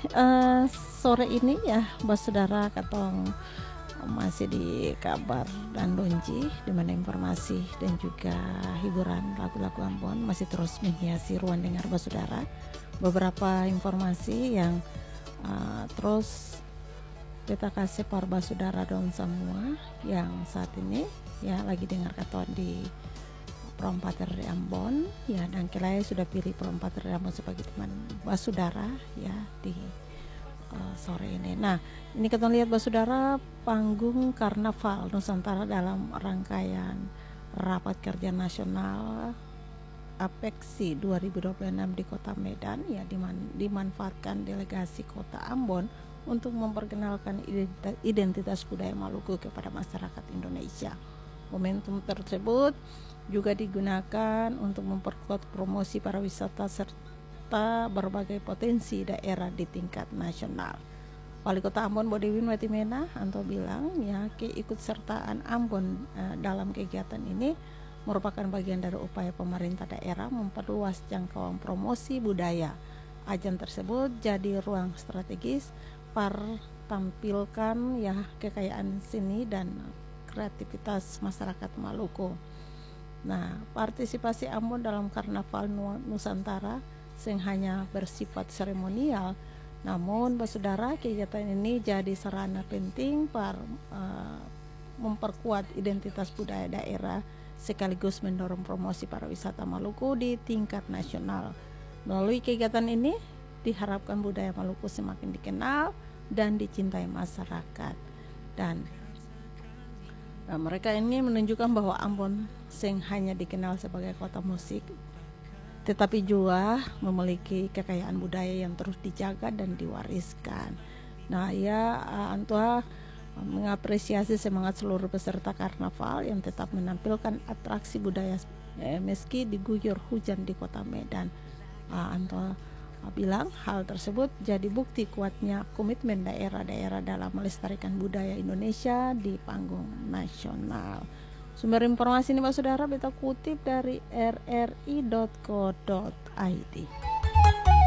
sore ini ya bos saudara katong masih di kabar dan donji, di mana informasi dan juga hiburan lagu-lagu Ambon masih terus menghiasi ruang dengar bos saudara. Beberapa informasi yang terus kita kasih para saudara dan semua yang saat ini ya lagi dengar katon di Perempatan dari Ambon ya, dan Kelai sudah pilih Perempatan dari Ambon sebagai teman basudara ya di sore ini. Nah, ini kita lihat basudara panggung Karnaval Nusantara dalam rangkaian Rapat Kerja Nasional APEKSI 2026 di Kota Medan ya, dimanfaatkan delegasi Kota Ambon untuk memperkenalkan identitas budaya Maluku kepada masyarakat Indonesia. Momentum tersebut juga digunakan untuk memperkuat promosi pariwisata serta berbagai potensi daerah di tingkat nasional. Wali Kota Ambon Bodewin Watimena Anto bilang ya, keikutsertaan Ambon dalam kegiatan ini merupakan bagian dari upaya pemerintah daerah memperluas jangkauan promosi budaya. Ajang tersebut jadi ruang strategis tampilkan ya kekayaan seni dan kreativitas masyarakat Maluku. Nah, partisipasi Ambon dalam Karnaval Nusantara sing hanya bersifat seremonial, namun saudara kegiatan ini jadi sarana penting memperkuat identitas budaya daerah sekaligus mendorong promosi pariwisata Maluku di tingkat nasional. Melalui kegiatan ini diharapkan budaya Maluku semakin dikenal dan dicintai masyarakat. Dan mereka ini menunjukkan bahwa Ambon sing hanya dikenal sebagai kota musik, tetapi juga memiliki kekayaan budaya yang terus dijaga dan diwariskan. Nah, ya Antua mengapresiasi semangat seluruh peserta karnaval yang tetap menampilkan atraksi budaya meski diguyur hujan di Kota Medan. Antua bilang hal tersebut jadi bukti kuatnya komitmen daerah-daerah dalam melestarikan budaya Indonesia di panggung nasional. Sumber informasi ini saudara beta kutip dari rri.co.id.